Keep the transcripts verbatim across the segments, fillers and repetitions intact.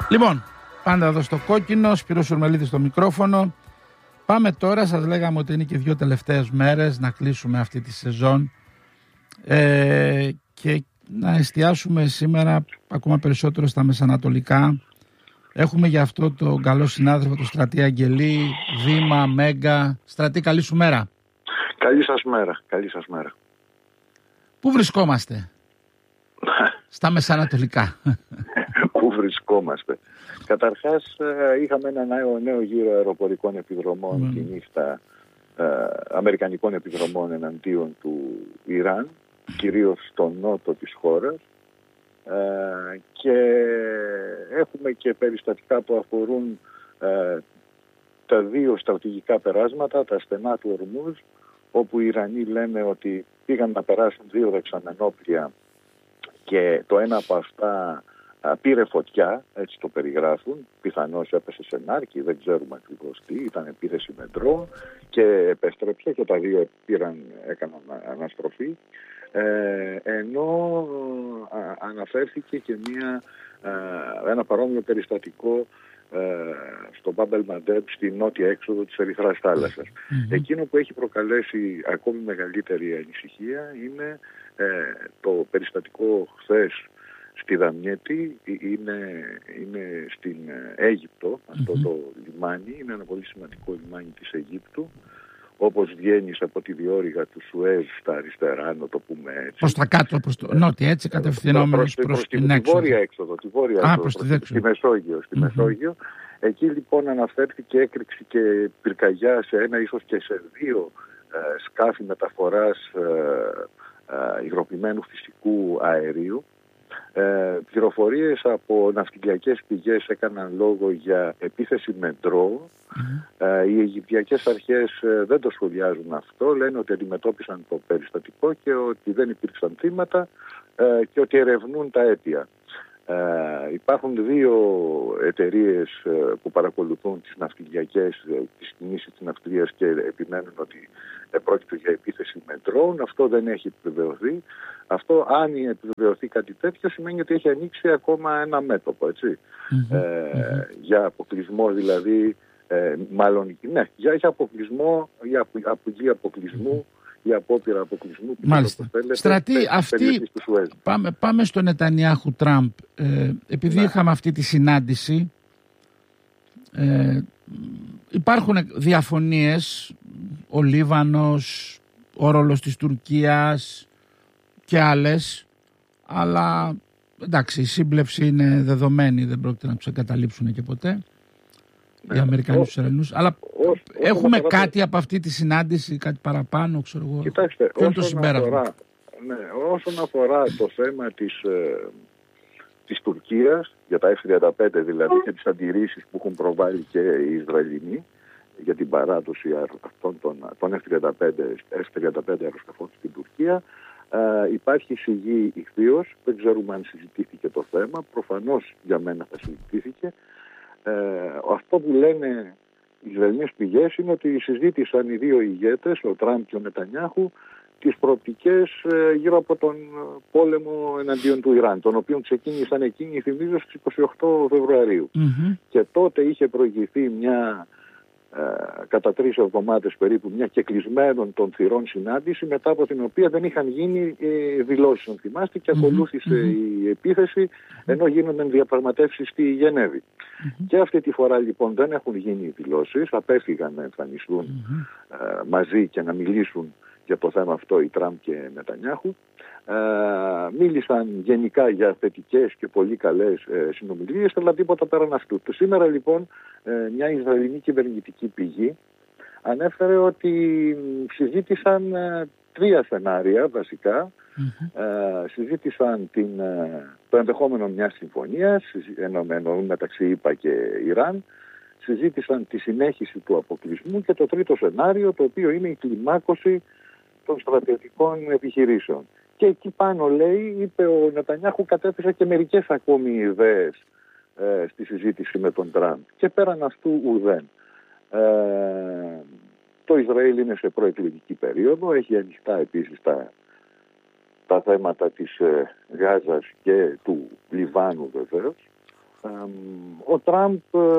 Λοιπόν, πάντα εδώ στο κόκκινο, Σπύρος Ουρμελίδης στο μικρόφωνο. Πάμε τώρα, σας λέγαμε ότι είναι και δύο τελευταίες μέρες να κλείσουμε αυτή τη σεζόν ε, και να εστιάσουμε σήμερα ακόμα περισσότερο στα μεσανατολικά. Έχουμε γι' αυτό τον καλό συνάδελφο, τον Στρατή Αγγελή, Δήμα, Μέγκα. Στρατή, καλή σου μέρα. Καλή σας μέρα, καλή σας μέρα. Πού βρισκόμαστε στα μεσανατολικά? Πού βρισκόμαστε? Καταρχάς είχαμε ένα νέο, νέο γύρο αεροπορικών επιδρομών mm. τη νύχτα, ε, αμερικανικών επιδρομών εναντίον του Ιράν, κυρίως στο νότο της χώρας, ε, και έχουμε και περιστατικά που αφορούν ε, τα δύο στρατηγικά περάσματα, τα στενά του Ορμούζ, όπου οι Ιρανοί λένε ότι πήγαν να περάσουν δύο δεξαμενόπλια και το ένα από αυτά α, πήρε φωτιά, έτσι το περιγράφουν, πιθανώς έπεσε σε νάρκη, δεν ξέρουμε ακριβώς τι, ήταν επίθεση με ντρόουν και επέστρεψε και τα δύο πήραν, έκαναν αναστροφή, ε, ενώ α, αναφέρθηκε και μια, α, ένα παρόμοιο περιστατικό στο Μπάμπελ Μαντέμ, στη νότια έξοδο της Ερυθράς θάλασσας. Mm-hmm. Εκείνο που έχει προκαλέσει ακόμη μεγαλύτερη ανησυχία είναι ε, το περιστατικό χθες στη Δαμιέτη, είναι, είναι στην Αίγυπτο, mm-hmm. αυτό το λιμάνι, είναι ένα πολύ σημαντικό λιμάνι της Αιγύπτου, όπως βγαίνεις από τη διόρυγα του Σουέζ στα αριστερά, να το πούμε έτσι. Προς τα κάτω, προς το νότια, έτσι, κατευθυνόμενος προς, προς την έξοδο. Τη βόρεια έξοδο, τη βόρεια Α, έξοδο, προς προς τη, τη Μεσόγειο. Στη mm-hmm. Μεσόγειο. Εκεί λοιπόν αναφέρθηκε, έκρηξη και πυρκαγιά σε ένα, ίσως και σε δύο ε, σκάφη μεταφοράς ε, ε, υγροποιημένου φυσικού αερίου. Ε, πληροφορίες από ναυτιλιακές πηγές έκαναν λόγο για επίθεση με ντρόουν. Mm-hmm. Ε, οι Αιγυπτιακές αρχές ε, δεν το σχολιάζουν αυτό, λένε ότι αντιμετώπισαν το περιστατικό και ότι δεν υπήρξαν θύματα ε, και ότι ερευνούν τα αίτια. Ε, υπάρχουν δύο εταιρείες ε, που παρακολουθούν τις ναυτιλιακές, ε, τις κινήσεις της ναυτιλίας και επιμένουν ότι ε, πρόκειται για επίθεση με ντρόουν. Αυτό δεν έχει επιβεβαιωθεί. Αυτό, αν επιβεβαιωθεί κάτι τέτοιο, σημαίνει ότι έχει ανοίξει ακόμα ένα μέτωπο, έτσι. Mm-hmm. Ε, mm-hmm. Για αποκλεισμό δηλαδή, ε, μάλλον, ναι, για, για αποκλεισμό, για απογή αποκλεισμού, για απόπειρα αποκλεισμού. Μάλιστα. Θέλετε, Στρατή, αυτή, πάμε, πάμε στο Νετανιάχου Τραμπ. Ε, επειδή ναι. είχαμε αυτή τη συνάντηση, ε, υπάρχουν διαφωνίες, ο Λίβανος, ο ρόλος της Τουρκίας και άλλες, αλλά εντάξει, η σύμπλευση είναι δεδομένη, δεν πρόκειται να τους εγκαταλείψουν και ποτέ ναι. οι Αμερικανοί τους Ισραηλινούς, αλλά ό, έχουμε ό, κάτι ό, από αυτή τη συνάντηση, κάτι παραπάνω, ξέρω εγώ. Κοιτάξτε, ποιο είναι το συμπέρασμα? Αφορά, ναι, όσον αφορά το θέμα της, ε, της Τουρκίας, για τα εφ τριάντα πέντε δηλαδή και τις αντιρρήσεις που έχουν προβάλει και οι Ισραηλινοί για την παράδοση αυτών των, των εφ τριάντα πέντε αεροσκαφών στην Τουρκία, Uh, υπάρχει σιγή ηχθείως, δεν ξέρουμε αν συζητήθηκε το θέμα, προφανώς για μένα θα συζητήθηκε. Uh, αυτό που λένε οι Ισραηλινές πηγές είναι ότι συζήτησαν οι δύο ηγέτες, ο Τραμπ και ο Νετανιάχου, τις προοπτικές uh, γύρω από τον πόλεμο εναντίον του Ιράν, τον οποίο ξεκίνησαν εκείνοι, θυμίζω, στις είκοσι οκτώ Φεβρουαρίου. Mm-hmm. Και τότε είχε προηγηθεί μια Uh, κατά τρεις εβδομάδες περίπου μια κεκλεισμένων των θυρών συνάντηση, μετά από την οποία δεν είχαν γίνει ε, δηλώσεις, αν θυμάστε, και ακολούθησε mm-hmm. η επίθεση, ενώ γίνονταν διαπραγματεύσεις στη Γενέβη. Mm-hmm. Και αυτή τη φορά λοιπόν δεν έχουν γίνει οι δηλώσεις, απέφυγαν να εμφανιστούν mm-hmm. uh, μαζί και να μιλήσουν για το θέμα αυτό οι Τραμπ και Νετανιάχου. Uh, μίλησαν γενικά για θετικές και πολύ καλές ε, συνομιλίες, αλλά τίποτα πέραν αυτού. Το σήμερα λοιπόν ε, μια Ισραηλινή κυβερνητική πηγή ανέφερε ότι συζήτησαν ε, τρία σενάρια βασικά. Mm-hmm. Ε, συζήτησαν την, ε, το ενδεχόμενο μιας συμφωνίας, εννοούν μεταξύ ΗΠΑ και Ιράν. Συζήτησαν τη συνέχιση του αποκλεισμού και το τρίτο σενάριο, το οποίο είναι η κλιμάκωση των στρατιωτικών επιχειρήσεων. Και εκεί πάνω, λέει, είπε ο Νετανιάχου, κατέθεσε και μερικές ακόμη ιδέες ε, στη συζήτηση με τον Τραμπ. Και πέραν αυτού ουδέν. Ε, το Ισραήλ είναι σε προεκλογική περίοδο, έχει ανοιχτά επίσης τα, τα θέματα της ε, Γάζας και του Λιβάνου βεβαίως. Ο Τραμπ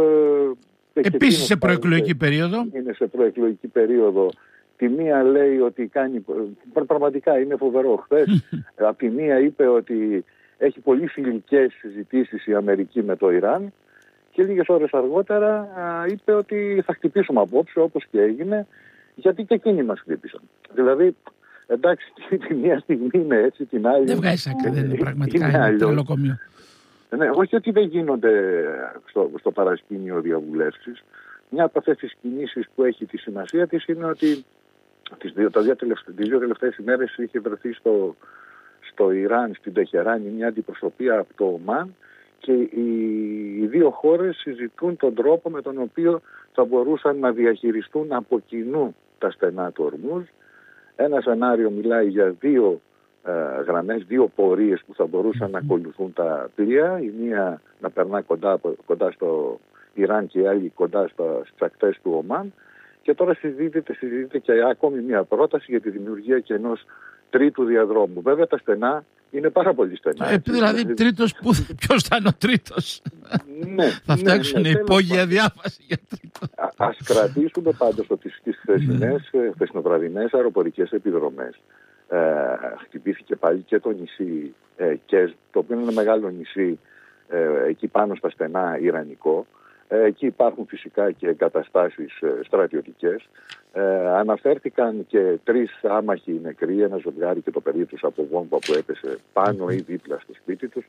επίσης σε προεκλογική περίοδο. Είναι σε προεκλογική περίοδο. Τη μία λέει ότι κάνει, πραγματικά είναι φοβερό. Χθες από τη μία είπε ότι έχει πολύ φιλικές συζητήσεις η Αμερική με το Ιράν και λίγες ώρες αργότερα είπε ότι θα χτυπήσουμε απόψε, όπως και έγινε, γιατί και εκείνοι μας χτύπησαν. Δηλαδή, εντάξει, τη μία στιγμή είναι έτσι, την άλλη... Δεν βγάζει άκρη, δεν είναι πραγματικά είναι τρελοκομείο. Ναι, όχι ότι δεν γίνονται στο, στο παρασκήνιο διαβουλεύσεις. Μια από αυτές τις κινήσεις που έχει τη σημασία της είναι ότι τις δύο, τα δύο τελευταίες, τις δύο τελευταίες ημέρες είχε βρεθεί στο, στο Ιράν, στην Τεχεράνη, μια αντιπροσωπεία από το Ομάν και οι, οι δύο χώρες συζητούν τον τρόπο με τον οποίο θα μπορούσαν να διαχειριστούν από κοινού τα στενά του Ορμούζ. Ένα σενάριο μιλάει για δύο ε, γραμμές, δύο πορείες που θα μπορούσαν mm-hmm. να ακολουθούν τα πλοία. Η μία να περνά κοντά, κοντά στο Ιράν και η άλλη κοντά στα, στις ακτές του Ομάν. Και τώρα συζητείται, συζητείται και ακόμη μια πρόταση για τη δημιουργία και ενός τρίτου διαδρόμου. Βέβαια τα στενά είναι πάρα πολύ στενά. Ε, δηλαδή είναι... τρίτος, που, ποιος θα είναι ο τρίτος? Ναι, θα φτιάξουν ναι, ναι, υπόγεια διάβαση για τρίτο. Α, ας κρατήσουμε πάντως ότι στις χθεσινές, χθεσινοβραδινές αεροπορικές επιδρομές ε, χτυπήθηκε πάλι και το νησί ε, Κεζ, το οποίο είναι ένα μεγάλο νησί ε, εκεί πάνω στα στενά ιρανικό. Εκεί υπάρχουν φυσικά και εγκαταστάσεις στρατιωτικές. Ε, αναφέρθηκαν και τρεις άμαχοι νεκροί, ένα ζευγάρι και το παιδί τους από βόμβα που έπεσε πάνω ή δίπλα στο σπίτι τους.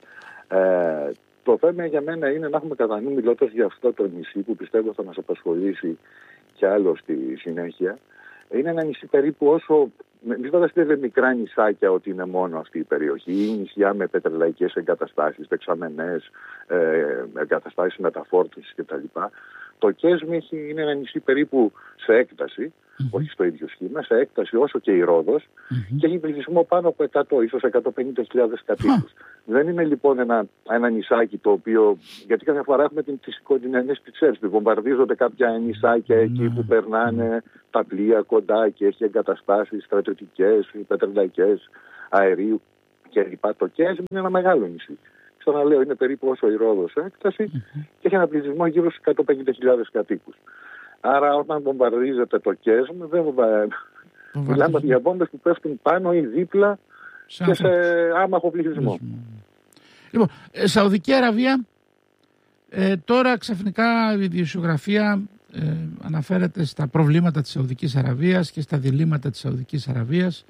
Ε, το θέμα για μένα είναι να έχουμε κατά νου, μιλώντας για αυτό το νησί που πιστεύω θα μας απασχολήσει κι άλλο στη συνέχεια. Είναι ένα νησί περίπου όσο, μην φανταστείτε μικρά νησάκια ότι είναι μόνο αυτή η περιοχή, ή νησιά με πετρελαϊκές εγκαταστάσεις, δεξαμενές, ε, εγκαταστάσεις μεταφόρτωσης κτλ. Το Κέσμι είναι ένα νησί περίπου σε έκταση, mm-hmm. όχι στο ίδιο σχήμα, σε έκταση όσο και η Ρόδος mm-hmm. και έχει πληθυσμό πάνω από εκατό, ίσως εκατόν πενήντα χιλιάδες κατοίκους. Mm-hmm. Δεν είναι λοιπόν ένα, ένα νησάκι το οποίο, γιατί κάθε φορά έχουμε την, τις κοντινές πιτσέρες, βομβαρδίζονται κάποια νησάκια mm-hmm. εκεί που περνάνε τα πλοία κοντά και έχει εγκαταστάσεις στρατιωτικές, πετρελαϊκές, αερίου κλπ. Το Κέσμι είναι ένα μεγάλο νησί. Ξαναλέω, είναι περίπου όσο η Ρόδος έκταση mm-hmm. και έχει ένα πληθυσμό γύρω στους εκατόν πενήντα χιλιάδες κατοίκους. Άρα όταν βομβαρδίζεται το Κέσμ, δεν βομβαρδίζεται. Μιλάμε για βόμβες που πέφτουν πάνω ή δίπλα Σαν και σε άμαχο πληθυσμό. Λοιπόν, ε, Σαουδική Αραβία, ε, τώρα ξαφνικά η ιδιοσιογραφία ε, αναφέρεται στα προβλήματα της Σαουδικής Αραβίας και στα διλήμματα της Σαουδικής Αραβίας,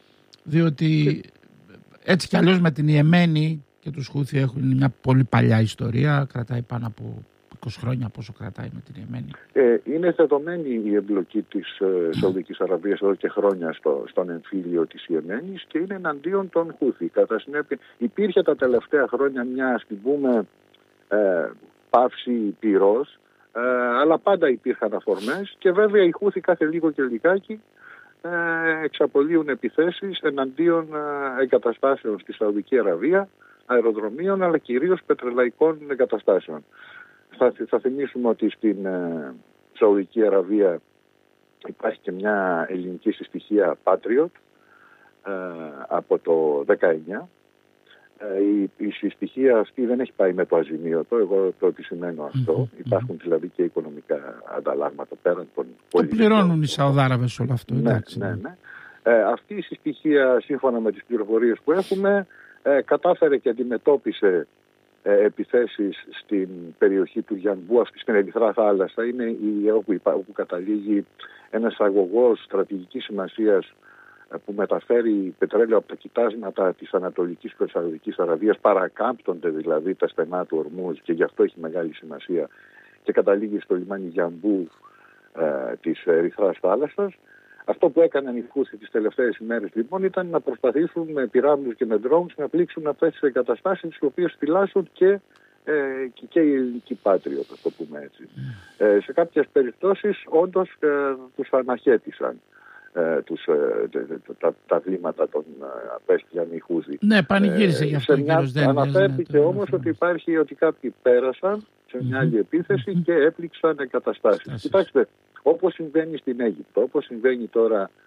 διότι έτσι κι αλλιώς με την Ιεμένη και τους Χούθι έχουν μια πολύ παλιά ιστορία, κρατάει πάνω από είκοσι χρόνια πόσο κρατάει με την Ιεμένη. Ε, είναι δεδομένη η εμπλοκή της ε, Σαουδικής Αραβίας εδώ και χρόνια στο, στον εμφύλιο της Ιεμένης και είναι εναντίον των Χούθι. Κατά συνέπεια υπήρχε τα τελευταία χρόνια μια, ας την πούμε, ε, παύση πυρός, ε, αλλά πάντα υπήρχαν αφορμές και βέβαια οι Χούθι κάθε λίγο και λιγάκι ε, εξαπολύουν επιθέσεις εναντίον ε, εγκαταστάσεων στη Σαουδική Αραβία, αεροδρομίων αλλά κυρίως πετρελαϊκών εγκαταστάσεων. Θα, θα θυμίσουμε ότι στην ε, Σαουδική Αραβία υπάρχει και μια ελληνική συστοιχία Patriot ε, από το δεκαεννιά. Ε, η, η συστοιχία αυτή δεν έχει πάει με το αζημίωτο, εγώ το επισημαίνω αυτό. Mm-hmm. Υπάρχουν δηλαδή και οικονομικά ανταλλάγματα πέραν των πολιτικών. Το πληρώνουν οι Σαουδάραβες όλο αυτό. Ναι, εντάξει. ναι, ναι. Ε, αυτή η συστοιχία, σύμφωνα με τις πληροφορίες που έχουμε, ε, κατάφερε και αντιμετώπισε επιθέσεις στην περιοχή του Γιανμπού, αυτή στην Ερυθρά Θάλασσα. Είναι η, όπου, όπου καταλήγει ένας αγωγός στρατηγικής σημασίας που μεταφέρει πετρέλαιο από τα κοιτάσματα της Ανατολικής και της Σαουδικής Αραβίας, παρακάμπτονται δηλαδή τα στενά του Ορμούζ και γι' αυτό έχει μεγάλη σημασία και καταλήγει στο λιμάνι Γιανμπού ε, της Ερυθράς Θάλασσας. Αυτό που έκαναν οι Χούθι τις τελευταίες ημέρες λοιπόν ήταν να προσπαθήσουν με πυράβλους και με drones να πλήξουν αυτές τις εγκαταστάσεις τις οποίες φυλάσσουν και, ε, και, και η ελληνική Patriot, ας το πούμε έτσι. Mm. Ε, σε κάποιες περιπτώσεις όντως ε, τους αναχέτησαν ε, τους, ε, τα, τα βλήματα των ε, απέστειαν οι Χούθι. Ναι, πανηγύρισε ε, γι' αυτό ο κύριος Δένδιας. Αναφέρθηκε ναι, όμως ότι υπάρχει ότι κάποιοι πέρασαν σε μια άλλη επίθεση mm-hmm. και έπληξαν εγκαταστάσεις. Κοιτάξτε, όπως συμβαίνει στην Αίγυπτο, όπως συμβαίνει τώρα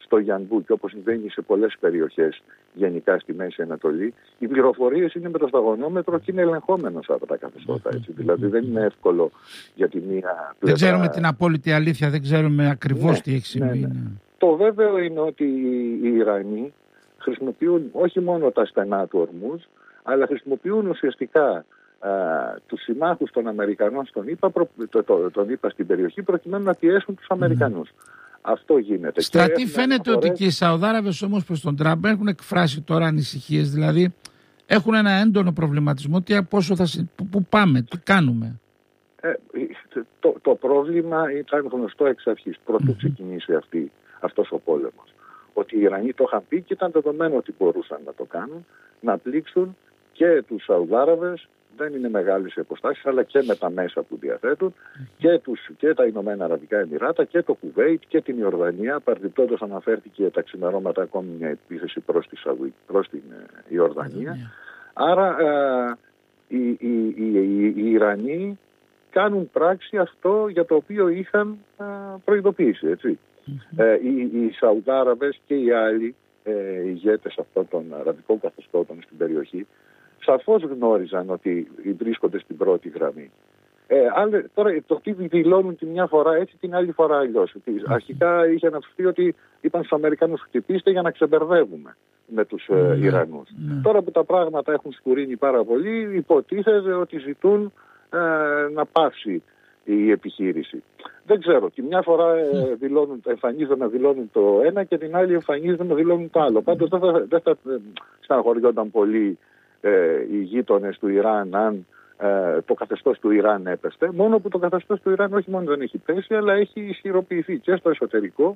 στο Γιανμπού και όπως συμβαίνει σε πολλές περιοχές γενικά στη Μέση Ανατολή, οι πληροφορίες είναι με το σταγονόμετρο και είναι ελεγχόμενος από τα καθεστώτα. Έτσι. Δηλαδή δεν είναι εύκολο για τη μία πλευρά. Δεν ξέρουμε την απόλυτη αλήθεια, δεν ξέρουμε ακριβώς ναι, τι έχει συμβεί. Ναι, ναι. Το βέβαιο είναι ότι οι Ιρανοί χρησιμοποιούν όχι μόνο τα στενά του Ορμούζ, αλλά χρησιμοποιούν ουσιαστικά α, τους συμμάχους των Αμερικανών στον ΙΠΑ, προ, το, το, τον ΙΠΑ στην περιοχή, προκειμένου να πιέσουν τους Αμερικανούς. Mm. Αυτό γίνεται. Στρατή, φαίνεται φορές... ότι και οι Σαουδάραβες όμως προς τον Τραμπ έχουν εκφράσει τώρα ανησυχίες, δηλαδή έχουν ένα έντονο προβληματισμό τι, πόσο θα, που, που πάμε, τι κάνουμε. Ε, το, το πρόβλημα ήταν γνωστό εξ αρχής, πρωτού ξεκινήσει αυτή, αυτός ο πόλεμος. Ότι οι Ιρανοί το είχαν πει και ήταν δεδομένο ότι μπορούσαν να το κάνουν, να πλήξουν και τους Σαουδάραβες, δεν είναι μεγάλες οι αποστάσεις, αλλά και με τα μέσα που διαθέτουν, και, τους, και τα Ηνωμένα Αραβικά Εμιράτα και το Κουβέιτ και την Ιορδανία. Παρεμπιπτόντως αναφέρθηκε τα ξημερώματα ακόμη μια επίθεση προς, τη Σαουδί, προς την Ιορδανία. Άρα ε, οι, οι, οι, οι, οι Ιρανοί κάνουν πράξη αυτό για το οποίο είχαν ε, προειδοποιήσει, έτσι. Mm-hmm. Ε, οι, οι Σαουδάραβες και οι άλλοι ε, ηγέτες αυτών των αραβικών καθεστώτων στην περιοχή σαφώς γνώριζαν ότι βρίσκονται στην πρώτη γραμμή. Ε, άλλε, τώρα το τι δηλώνουν τη μια φορά έτσι, την άλλη φορά αλλιώς. Mm-hmm. Αρχικά είχε αναφερθεί ότι είπαν στους Αμερικάνους χτυπήστε για να ξεμπερδεύουμε με τους mm-hmm. ε, Ιρανούς. Mm-hmm. Τώρα που τα πράγματα έχουν σκουρίνει πάρα πολύ, υποτίθεται ότι ζητούν ε, να πάυσει η επιχείρηση. Δεν ξέρω. Τη μια φορά ε, δηλώνουν, εμφανίζονται να δηλώνουν το ένα και την άλλη εμφανίζονται να δηλώνουν το άλλο. Πάντως δεν θα, δεν θα στεναχωριόταν πολύ ε, οι γείτονες του Ιράν αν ε, το καθεστώς του Ιράν έπεστε. Μόνο που το καθεστώς του Ιράν όχι μόνο δεν έχει πέσει, αλλά έχει ισχυροποιηθεί και στο εσωτερικό,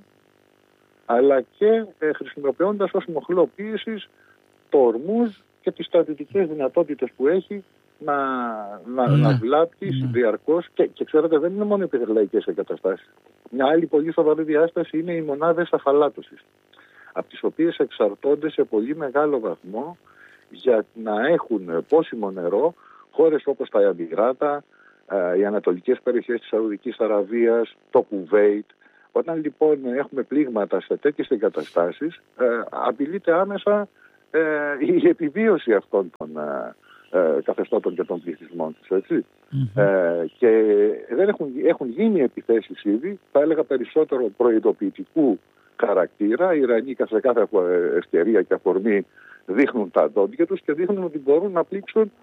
αλλά και ε, χρησιμοποιώντας ως μοχλό πίεσης το Ορμούζ και τις στρατιωτικές δυνατότητες που έχει να, να, ναι. να βλάπτει ναι. διαρκώς και, και ξέρετε δεν είναι μόνο οι πετρελαϊκές εγκαταστάσεις. Μια άλλη πολύ σοβαρή διάσταση είναι οι μονάδες αφαλάτωσης, από τις οποίες εξαρτώνται σε πολύ μεγάλο βαθμό για να έχουν πόσιμο νερό χώρες όπως τα Εμιράτα, οι ανατολικές περιοχές της Σαουδικής Αραβίας, το Κουβέιτ. Όταν λοιπόν έχουμε πλήγματα σε τέτοιες εγκαταστάσεις, ε, απειλείται άμεσα ε, η επιβίωση αυτών των ε, καθεστώτων και των πληθυσμών τους, έτσι. Mm-hmm. Ε, και δεν έχουν, έχουν γίνει επιθέσεις ήδη, θα έλεγα περισσότερο προειδοποιητικού χαρακτήρα. Οι Ιρανοί σε κάθε ευκαιρία και αφορμή δείχνουν τα δόντια τους και δείχνουν ότι μπορούν να πλήξουν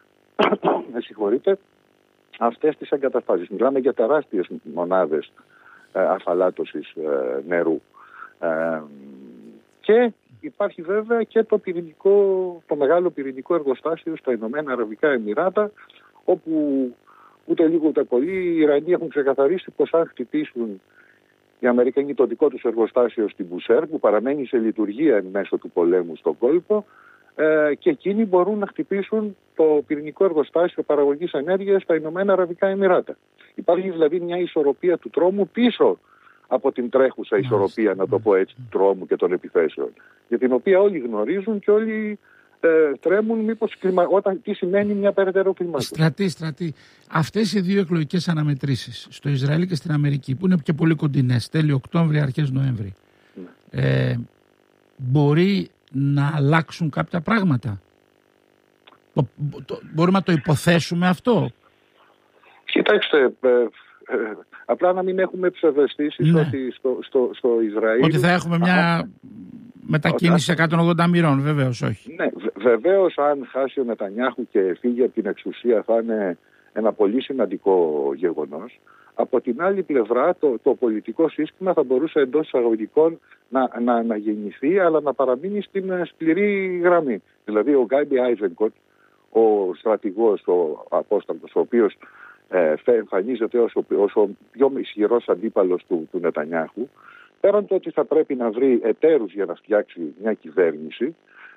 με συγχωρείτε, αυτές τις εγκαταστάσεις. Μιλάμε για τεράστιες μονάδες ε, αφαλάτωσης ε, νερού. Ε, και υπάρχει βέβαια και το, πυρηνικό, το μεγάλο πυρηνικό εργοστάσιο στα Ηνωμένα Αραβικά Εμιράτα, όπου ούτε λίγο ούτε πολύ οι Ιρανοί έχουν ξεκαθαρίσει πως αν χτυπήσουν οι Αμερικανοί το δικό τους εργοστάσιο στην Μπουσέρ, που παραμένει σε λειτουργία εν μέσω του πολέμου στον κόλπο, ε, και εκείνοι μπορούν να χτυπήσουν το πυρηνικό εργοστάσιο παραγωγής ενέργειας στα Ηνωμένα Αραβικά Εμιράτα. Υπάρχει δηλαδή μια ισορροπία του τρόμου πίσω από την τρέχουσα ισορροπία, να το πω έτσι, του τρόμου και των επιθέσεων, για την οποία όλοι γνωρίζουν και όλοι ε, τρέμουν μήπως κλιμα... όταν τι σημαίνει μια περαιτέρω κλιμάκωση. Στρατή, στρατή. Αυτές οι δύο εκλογικές αναμετρήσεις στο Ισραήλ και στην Αμερική, που είναι και πολύ κοντινές, τέλη Οκτώβρη, αρχές Νοέμβρη, ναι. ε, μπορεί να αλλάξουν κάποια πράγματα? Το, το, μπορούμε να το υποθέσουμε αυτό? Κοιτάξτε, ε, ε, απλά να μην έχουμε ψευδαισθήσεις, ναι. ότι στο, στο, στο Ισραήλ... Ότι θα έχουμε μια α, μετακίνηση εκατόν ογδόντα μοιρών, βεβαίως όχι. Ναι, βεβαίως αν χάσει ο Νετανιάχου και φύγει από την εξουσία θα είναι ένα πολύ σημαντικό γεγονός. Από την άλλη πλευρά το, το πολιτικό σύστημα θα μπορούσε εντός εισαγωγικών να, να, να γεννηθεί, αλλά να παραμείνει στην σκληρή γραμμή. Δηλαδή ο Γκάιντι Άιζενκοτ, ο στρατηγός, ο απόσταλτος, ο οποίος ε, εμφανίζεται ως, ως ο πιο ισχυρός αντίπαλος του, του Νετανιάχου, πέραν το ότι θα πρέπει να βρει εταίρους για να φτιάξει μια κυβέρνηση,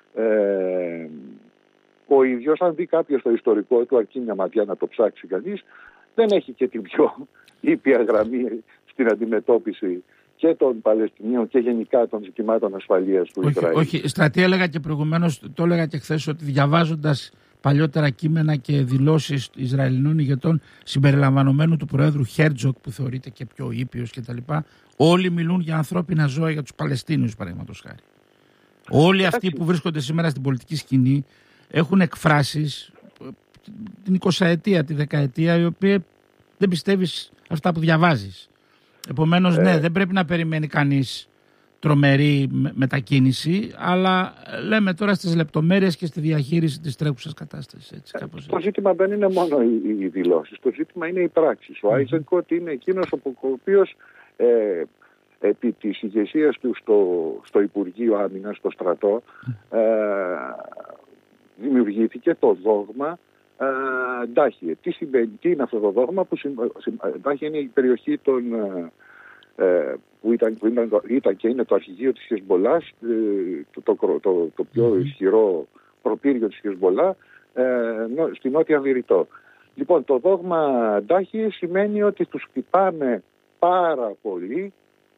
ε, ο ίδιος, αν δει κάποιος το ιστορικό του, αρκεί μια ματιά να το ψάξει κανείς, δεν έχει και την πιο ήπια γραμμή στην αντιμετώπιση και των Παλαιστινίων και γενικά των ζητημάτων ασφαλείας του όχι, Ισραήλ. Όχι, στρατή, έλεγα και προηγουμένως, το έλεγα και χθες, ότι διαβάζοντας παλιότερα κείμενα και δηλώσεις Ισραηλινών ηγετών συμπεριλαμβανομένου του Προέδρου Χέρτζοκ, που θεωρείται και πιο ήπιος κτλ. Όλοι μιλούν για ανθρώπινα ζώα, για τους Παλαιστίνιους, παραδείγματος χάρη. Όλοι αυτοί που βρίσκονται σήμερα στην πολιτική σκηνή έχουν εκφράσεις την εικοσαετία, τη δεκαετία, η οποία δεν πιστεύεις αυτά που διαβάζεις. Επομένως, ε... ναι, δεν πρέπει να περιμένει κανείς τρομερή μετακίνηση, αλλά λέμε τώρα στις λεπτομέρειες και στη διαχείριση της τρέχουσας κατάστασης. Έτσι, κάπως έτσι. Το ζήτημα δεν είναι μόνο οι, οι δηλώσεις, το ζήτημα είναι οι πράξεις. Ο Άιζενκοτ είναι εκείνος ο οποίος ε, επί της ηγεσίας του στο, στο Υπουργείο Άμυνας, στο στρατό, ε, δημιουργήθηκε το δόγμα Ντάχιε. Τι, τι είναι αυτό το δόγμα? Που Ντάχιε είναι η περιοχή των, ε, που, ήταν, που ήταν, ήταν και είναι το αρχηγείο της Χεσμολάς, ε, το, το, το, το πιο ισχυρό προπύργιο της Χεσμολά, ε, στη Νότια Βηρητό. Λοιπόν, το δόγμα Ντάχιε σημαίνει ότι τους χτυπάμε πάρα πολύ,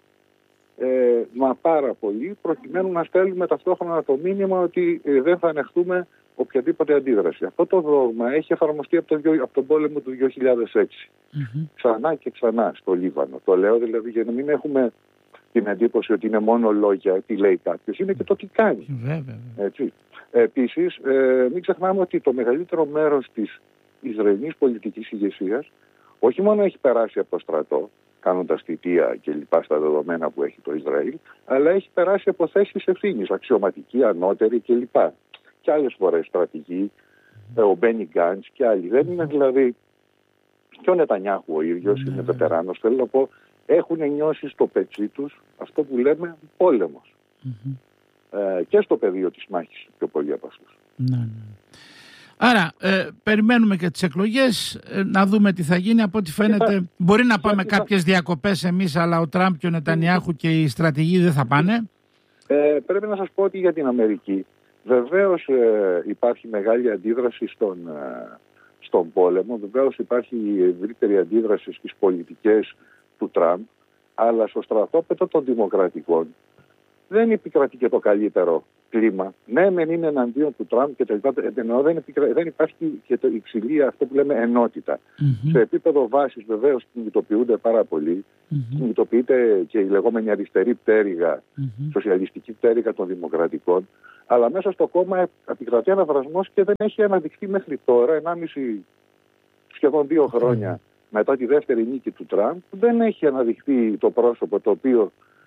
ε, μα πάρα πολύ, προκειμένου να στέλνουμε ταυτόχρονα το μήνυμα ότι ε, δεν θα ανεχτούμε οποιαδήποτε αντίδραση. Αυτό το δόγμα έχει εφαρμοστεί από, το, από τον πόλεμο του δύο χιλιάδες έξι. Mm-hmm. Ξανά και ξανά στο Λίβανο. Το λέω δηλαδή για να μην έχουμε την εντύπωση ότι είναι μόνο λόγια, τι λέει κάποιος, είναι και το τι κάνει. Mm-hmm. Έτσι. Επίσης, ε, μην ξεχνάμε ότι το μεγαλύτερο μέρος της Ισραηλινής πολιτικής ηγεσίας όχι μόνο έχει περάσει από το στρατό, κάνοντας θητεία και λοιπά στα δεδομένα που έχει το Ισραήλ, αλλά έχει περάσει από θέσεις ευθύνης, αξιωματική, ανώτερη κλπ. Και άλλες φορές στρατηγοί, mm-hmm. ο Μπένι Γκάντς και άλλοι. Δεν είναι δηλαδή, και ο Νετανιάχου ο ίδιος, mm-hmm. είναι βετεράνος, θέλω να πω, έχουν νιώσει στο πετσί τους αυτό που λέμε πόλεμος. Mm-hmm. Ε, και στο πεδίο της μάχης πιο πολύ από αυτούς. Mm-hmm. Άρα, ε, περιμένουμε και τις εκλογές, ε, να δούμε τι θα γίνει. Από ό,τι φαίνεται, θα... μπορεί να πάμε θα... κάποιες διακοπές εμείς, αλλά ο Τραμπ και ο Νετανιάχου mm-hmm. και οι στρατηγοί δεν θα πάνε. Ε, πρέπει να σας πω ότι για την Αμερική, βεβαίως ε, υπάρχει μεγάλη αντίδραση στον, ε, στον πόλεμο, βεβαίως υπάρχει ευρύτερη αντίδραση στις πολιτικές του Τραμπ, αλλά στο στρατόπεδο των δημοκρατικών δεν επικρατεί και το καλύτερο κλίμα. Ναι, μεν είναι εναντίον του Τραμπ και τελικά δεν, επικρα... δεν υπάρχει και το υψηλή, αυτό που λέμε, ενότητα. Mm-hmm. Σε επίπεδο βάσης βεβαίως κινητοποιούνται πάρα πολύ. Mm-hmm. Κινητοποιείται και η λεγόμενη αριστερή πτέρυγα, mm-hmm. σοσιαλιστική πτέρυγα των δημοκρατικών. Αλλά μέσα στο κόμμα επικρατεί αναβρασμός και δεν έχει αναδειχθεί μέχρι τώρα, ενάμιση σχεδόν δύο χρόνια mm-hmm. μετά τη δεύτερη νίκη του Τραμπ, δεν έχει αναδειχθεί το πρόσωπο το οποίο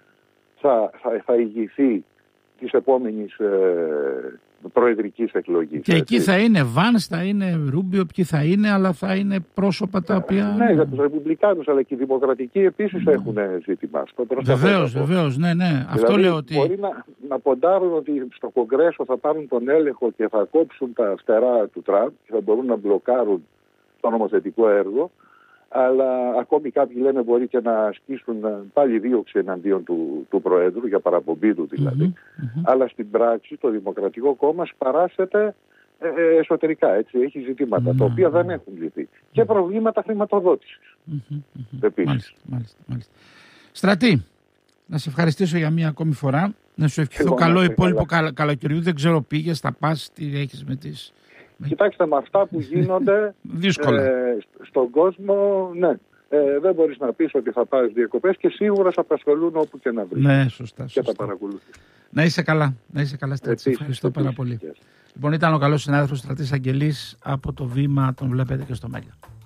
θα, θα, θα ηγηθεί της επόμενης ε, προεδρικής εκλογής. Και έτσι. Εκεί θα είναι Βάνς, θα είναι Ρούμπιο, ποιοι θα είναι, αλλά θα είναι πρόσωπα τα οποία... Ναι, για τους Ρεπουμπλικάνους, αλλά και οι Δημοκρατικοί επίσης mm. έχουν ζήτημα. Βεβαίως, βεβαίως, ναι, ναι. Δηλαδή, αυτό λέω ότι... Μπορεί να, να ποντάρουν ότι στο Κογκρέσο θα πάρουν τον έλεγχο και θα κόψουν τα φτερά του Τραμπ και θα μπορούν να μπλοκάρουν το νομοθετικό έργο, αλλά ακόμη κάποιοι λένε μπορεί και να ασκήσουν πάλι δίωξη εναντίον του, του Προέδρου, για παραπομπή του δηλαδή. Mm-hmm, mm-hmm. Αλλά στην πράξη το Δημοκρατικό Κόμμα σπαράσεται ε, ε, εσωτερικά, έτσι, έχει ζητήματα mm-hmm. τα οποία δεν έχουν λυθεί. Mm-hmm. Και προβλήματα χρηματοδότησης. Mm-hmm, mm-hmm. Επίσης. Μάλιστα, μάλιστα, μάλιστα. Στρατή, να σε ευχαριστήσω για μία ακόμη φορά. Να σου ευχηθώ καλό να υπόλοιπο καλά. καλοκαιριού. Δεν ξέρω, πήγες, θα πας, τι έχεις με τις... Κοιτάξτε, με αυτά που γίνονται ε, στον κόσμο, ναι, ε, δεν μπορείς να πεις ότι θα πάρεις διακοπές και σίγουρα θα απασχολούν όπου και να βρεις. Ναι, σωστά, σωστά. Και θα παρακολουθείς. Να είσαι καλά, να είσαι καλά. Στρατή. Ευχαριστώ πάρα πολύ. Yes. Λοιπόν, ήταν ο καλός συνάδελφος Στρατής Αγγελής από το Βήμα, τον βλέπετε και στο Μέγκα.